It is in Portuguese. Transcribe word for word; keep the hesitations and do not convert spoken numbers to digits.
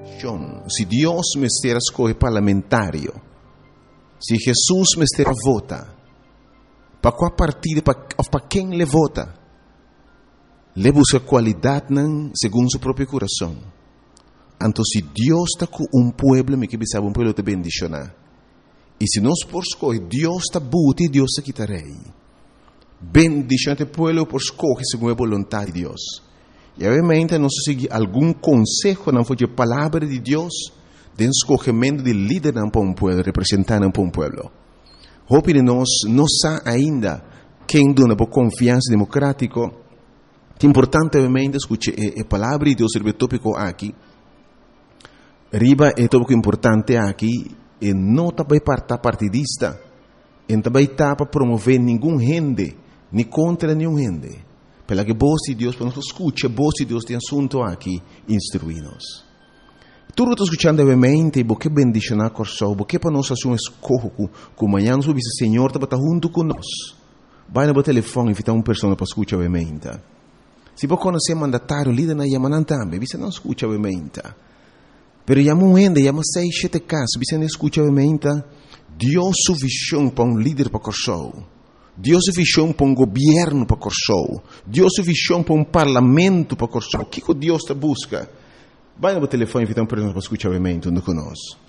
Se Deus me estiver escolhe parlamentário, se Jesus me estiver vota, para qual partido, para quem le vota, le busca qualidade não, segundo seu próprio coração. Então, se Deus está com um povo, me que sabe um povo te bendicionar. E se nós por escolher, Deus está buti, Deus está quitarei. Bendicionate povo por escolher segundo a vontade de Deus. E obviamente nós seguimos algum conselho, não foi a palavra de Deus, de escolhimento de líder para um povo, representante para um povo. Hope de nós não sabe ainda quem dona por confiança democrática. É importante obviamente escutar a palavra de Deus sobre o tópico aqui. Riba é tópico importante aqui, e não também para partidista, e também para promover nenhum gente, nem contra nenhum gente. Pela que voz de Deus, quando escuta a voz de Deus tem assunto aqui, instruí-nos. Tudo está escutando obviamente, porque bendicionar coração, porque para nós fazer um escorro, como amanhã nós vamos dizer, Senhor, está junto conosco. Vai no telefone e invitar uma pessoa para escutar obviamente. Se você conhecer mandatário, líder na Yamanan também, você não escuta obviamente. Pero chama um ende, chama seis, sete casos, você não escuta obviamente. Deus sua visão para um líder para coração. Deus sua visão para um governo para coração. Deus sua visão para um parlamento para coração. O que Deus te busca? Vai no telefone e invitar uma pessoa para escutar obviamente, onde conosco.